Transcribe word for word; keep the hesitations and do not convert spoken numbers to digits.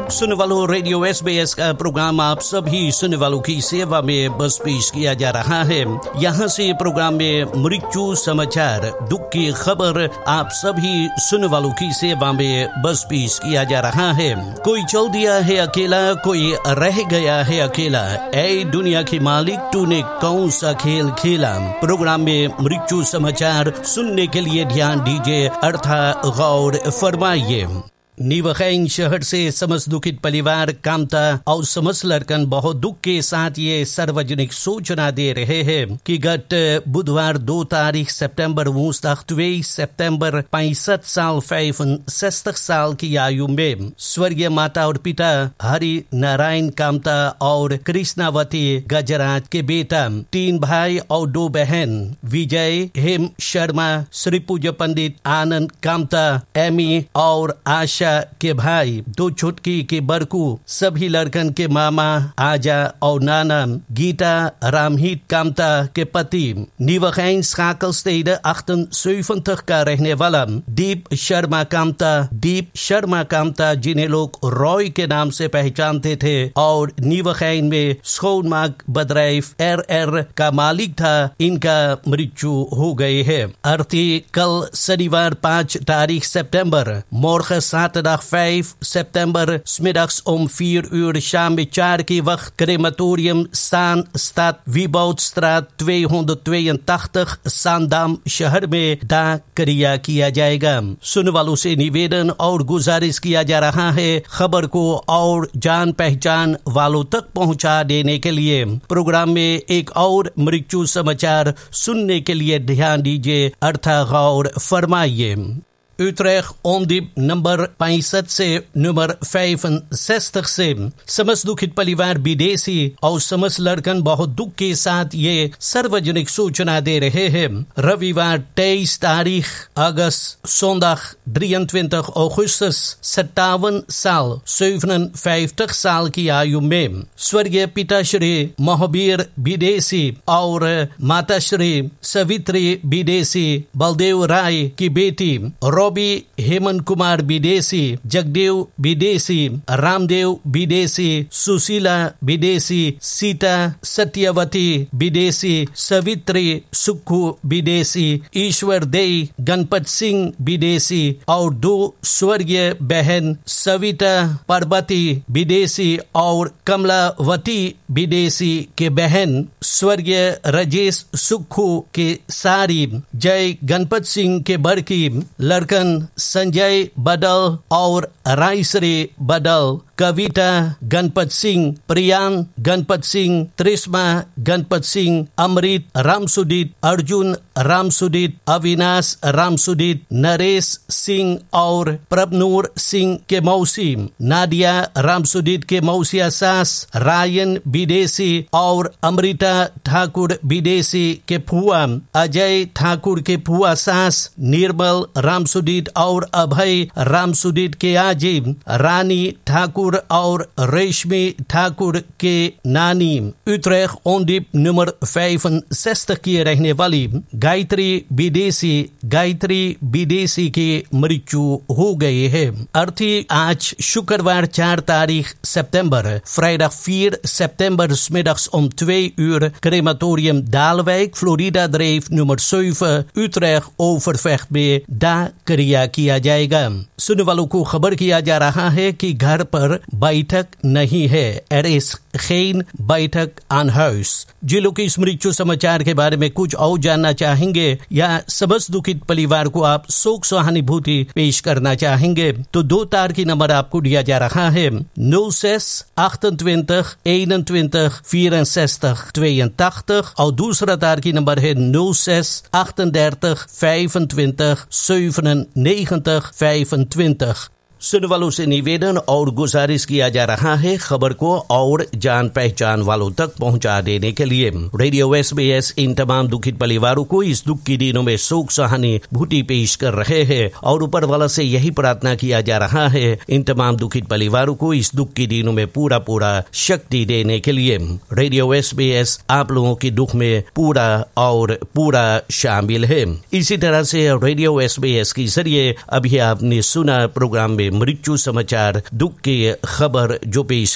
सुनने वालों, radio S B S का प्रोग्राम आप सभी सुनने वालों की सेवा में बस पेश किया जा रहा है। यहाँ से प्रोग्राम में मृत्यु समाचार, दुख की खबर आप सभी सुनने वालों की सेवा में बस पेश किया जा रहा है। कोई चल दिया है अकेला, कोई रह गया है अकेला, ऐ दुनिया के मालिक तूने कौन सा खेल खेला। प्रोग्राम में मृत्यु समाचार सुनने के लिए ध्यान दीजिए अर्थात गौर फरमाइए। नीवखैन शहर से समस्त दुखित परिवार कामता और समस्त लड़कन बहुत दुख के साथ ये सार्वजनिक सूचना दे रहे हैं कि गत बुधवार दो तारीख सितंबर woensdag twee सितंबर पैंसठ साल पैंसठ साल की आयु में स्वर्गीय माता और पिता हरि नारायण कामता और कृष्णावती गजराज के बेटा, तीन भाई और दो बहन विजय हेम शर्मा, श्री पूज्य पंडित आनंद कामता, एमी और आशा के भाई, दो छुटकी के बरकू, सभी लड़कन के मामा आजा और नाना, गीता रामहित कामता के पति, नीवखैन स्काकलस्टेड अठहत्तर का रहने वाला दीप शर्मा कामता, दीप शर्मा कामता जिन्हें लोग रॉय के नाम से पहचानते थे और नीवखैन में स्कोनमार्क बदराइफ एर एर का मालिक था, इनका मृत्यु हो गई है। अर्थी कल शनिवार पाँच तारीख सितंबर morgen zaterdag vijf september smiddags om vier uur samen चार के वक्त क्रेमाtorium staan stad Wieboudstraat tweehonderdtweeëntachtig सांदाम शहर में दाह क्रिया किया जाएगा। सुनने वालों से निवेदन और गुजारिश किया जा रहा है खबर को और जान पहचान वालों तक पहुंचा देने के लिए। प्रोग्राम में एक और मृत्यु समाचार सुनने के लिए ध्यान दीजिए अर्थात गौर फरमाइए। Utrecht ondiep नंबर पैंसठ से नंबर पैंसठ से समस्त दुखित परिवार विदेशी और समस्त लड़कन बहुत दुख के साथ ये सार्वजनिक सूचना दे रहे हैं। रविवार तेईस तारीख अगस्त zondag drieëntwintig augustus सत्तावन साल सतहत्तर साल की आयु में स्वर्गीय पिता श्री महावीर विदेशी और माता श्री सवित्री विदेशी बलदेव राय की बेटी रॉबी हेमंत कुमार विदेशी, जगदेव विदेशी, रामदेव विदेशी, सुशीला विदेशी, सीता सत्यवती विदेशी, सवित्री सुखू विदेशी, ईश्वर देई गणपत सिंह विदेशी और दो स्वर्गीय बहन सविता पार्वती विदेशी और कमलावती विदेशी के बहन स्वर्गीय राजेश सुखू के सारी, जय गणपत सिंह के बड़की लड़कन संजय बदल और रायश्री बदल, कविता गणपत सिंह, प्रियान गणपत सिंह, त्रिष्मा गणपत सिंह, अमृत रामसुदीत, अर्जुन रामसुदीत, अविनाश रामसुदीत, नरेश सिंह और प्रभनूर सिंह के मौसी, नादिया रामसुदीत के मौसिया सास, रायन विदेशी और अमृता ठाकुर विदेशी के फुआ, अजय ठाकुर के फुआ सास, निर्मल रामसुदीत और अभय रामसुदीत के आजी, रानी ठाकुर और रेशमी ठाकुर के नानी, utrecht ondiep नंबर पैंसठ की रहने वाली गायत्री विदेशी, गायत्री विदेशी की मृत्यु हो गई है। अर्थी आज शुक्रवार चार तारीख सितंबर vrijdag vier september smiddags om twee uur crematorium Daalwijk Florida Dreef nummer zeven Utrecht Overvecht में दाह क्रिया किया जाएगा। सुनने वालों को खबर किया जा रहा है कि घर पर बैठक नहीं है, er is geen बैठक aan huis। जिन लोग इस मृत्यु समाचार के बारे में कुछ और जानना चाहेंगे या समस्त दुखित परिवार को आप शोक सहानुभूति पेश करना चाहेंगे तो दो तार की नंबर आपको दिया जा रहा है nul zes achtentwintig eenentwintig vierenzestig tweeëntachtig और दूसरा तार की नंबर है nul zes achtendertig vijfentwintig zevenennegentig vijfentwintig। सुनने वालों से निवेदन और गुजारिश किया जा रहा है खबर को और जान पहचान वालों तक पहुंचा देने के लिए। रेडियो एस बी एस इन तमाम दुखित परिवारों को इस दुख के दिनों में शोक सहानुभूति पेश कर रहे हैं और ऊपर वाला से यही प्रार्थना किया जा रहा है इन तमाम दुखित परिवारों को इस दुख के दिनों में पूरा पूरा शक्ति देने के लिए। रेडियो एस बी एस आप लोगों के दुख में पूरा और पूरा शामिल है। इसी तरह से रेडियो एस बी एस के जरिए अभी आपने सुना प्रोग्राम में मृत्यु समाचार दुख की खबर जो पेश